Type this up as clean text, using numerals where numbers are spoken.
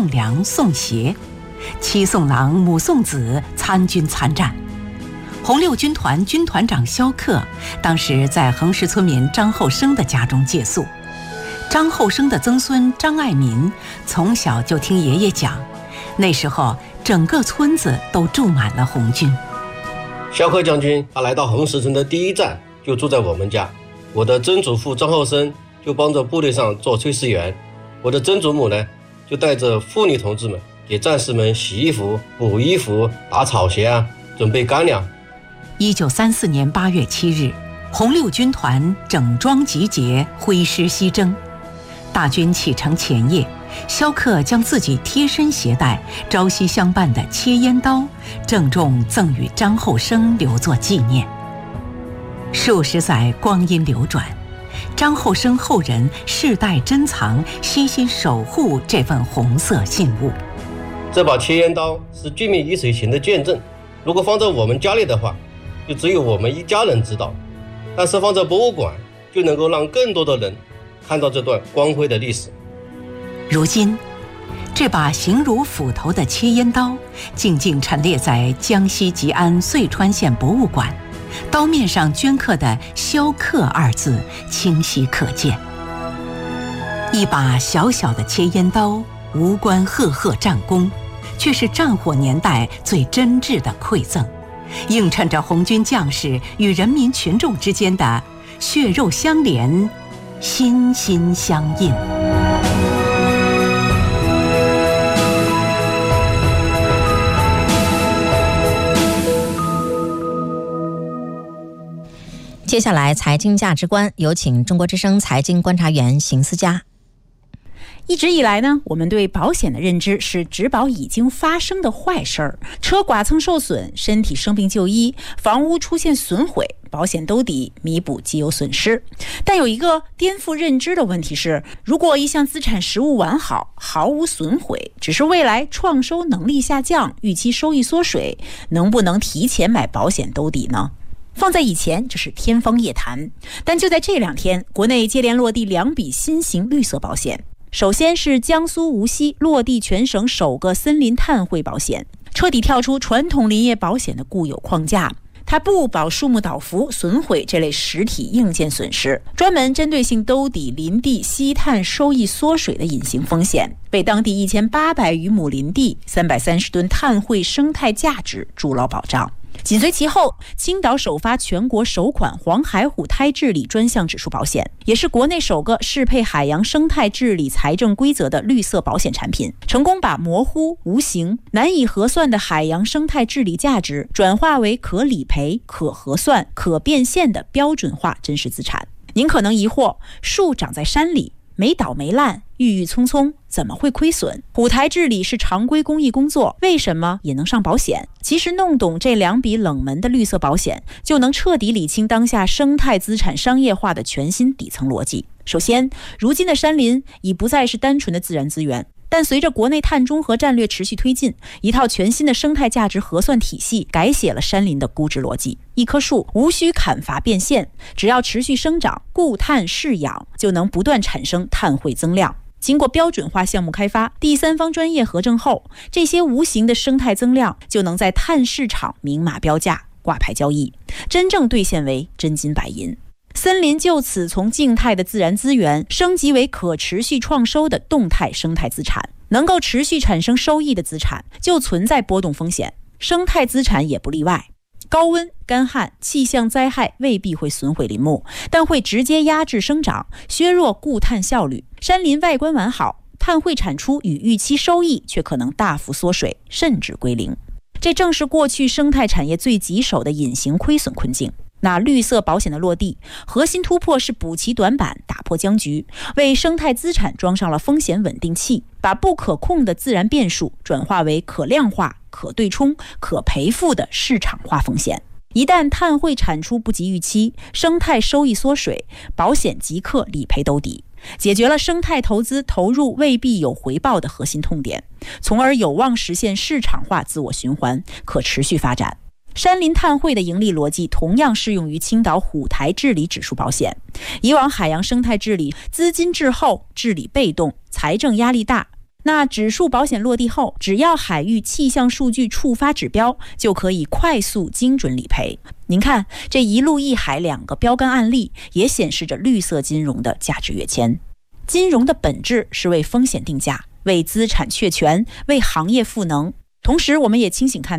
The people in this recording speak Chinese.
宋良、宋协，七送郎、母送子参军参战。红六军团军团长萧克当时在横石村民张厚生的家中借宿。张厚生的曾孙张爱民从小就听爷爷讲，那时候整个村子都住满了红军。 萧克将军他来到横石村的第一站就住在我们家，我的曾祖父张厚生就帮着部队上做炊事员，我的曾祖母呢就带着妇女同志们给战士们洗衣服、补衣服、打草鞋准备干粮。 1934年8月7日，红六军团整装集结，挥师西征。大军启程前夜，萧克将自己贴身携带、朝夕相伴的切烟刀郑重赠与张厚生，留作纪念。数十载光阴流转，张厚生后人世代珍藏、悉心守护这份红色信物。 这把切烟刀是军民一水情的见证，如果放在我们家里的话，就只有我们一家人知道，但是放在博物馆就能够让更多的人看到这段光辉的历史。 如今这把形如斧头的切烟刀静静陈列在江西吉安遂川县博物馆，刀面上镌刻的萧克二字清晰可见。一把小小的切烟刀，无关赫赫战功，却是战火年代最真挚的馈赠，映衬着红军将士与人民群众之间的血肉相连、心心相印。 接下来财经价值观，有请中国之声财经观察员邢思佳。 一直以来呢，我们对保险的认知是只保已经发生的坏事儿，车剐蹭受损、身体生病就医、房屋出现损毁，保险兜底弥补既有损失。但有一个颠覆认知的问题是，如果一项资产实物完好，毫无损毁，只是未来创收能力下降，预期收益缩水，能不能提前买保险兜底呢？放在以前，这是天方夜谭。但就在这2天，国内接连落地2笔新型绿色保险。首先是江苏无锡落地全省首个森林碳汇保险，彻底跳出传统林业保险的固有框架。它不保树木倒伏、损毁这类实体硬件损失，专门针对性兜底林地吸碳收益缩水的隐形风险，为当地1800余亩林地、330吨碳汇生态价值筑牢保障。紧随其后，青岛首发全国首款黄海虎胎治理专项指数保险，也是国内首个适配海洋生态治理财政规则的绿色保险产品，成功把模糊、无形、难以核算的海洋生态治理价值转化为可理赔、可核算、可变现的标准化真实资产。您可能疑惑，树长在山里，没倒没烂，郁郁葱葱，怎么会亏损？虎台治理是常规公益工作，为什么也能上保险？其实弄懂这2笔冷门的绿色保险，就能彻底理清当下生态资产商业化的全新底层逻辑。首先，如今的山林已不再是单纯的自然资源，但随着国内碳中和战略持续推进，一套全新的生态价值核算体系改写了山林的估值逻辑。一棵树无需砍伐变现，只要持续生长、固碳释养，就能不断产生碳汇增量。经过标准化项目开发、第三方专业核证后，这些无形的生态增量就能在碳市场明码标价、挂牌交易，真正兑现为真金白银。森林就此从静态的自然资源升级为可持续创收的动态生态资产。能够持续产生收益的资产就存在波动风险，生态资产也不例外。高温、干旱、气象灾害未必会损毁林木，但会直接压制生长，削弱固碳效率。山林外观完好，碳汇产出与预期收益却可能大幅缩水，甚至归零。这正是过去生态产业最棘手的隐形亏损困境。那绿色保险的落地，核心突破是补齐短板，打破僵局，为生态资产装上了风险稳定器，把不可控的自然变数转化为可量化、可对冲、可赔付的市场化风险。一旦碳汇产出不及预期，生态收益缩水，保险即刻理赔兜底，解决了生态投资投入未必有回报的核心痛点，从而有望实现市场化自我循环，可持续发展。山林碳汇的盈利逻辑同样适用于青岛虎台治理指数保险。以往海洋生态治理资金滞后、治理被动、财政压力大， 那指数保险落地后，只要海域气象数据触发指标，就可以快速精准理赔。您看，这一陆一海2个标杆案例，也显示着绿色金融的价值跃迁。金融的本质是为风险定价，为资产确权，为行业赋能。同时，我们也清醒看